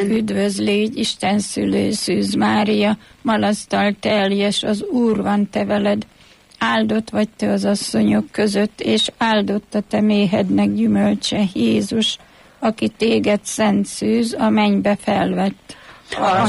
Üdvözlégy, Isten szülő Szűz Mária, malasztal teljes, az Úr van te veled. Áldott vagy te az asszonyok között, és áldott a te méhednek gyümölcse, Jézus, aki téged szent szűz, a mennybe felvett. A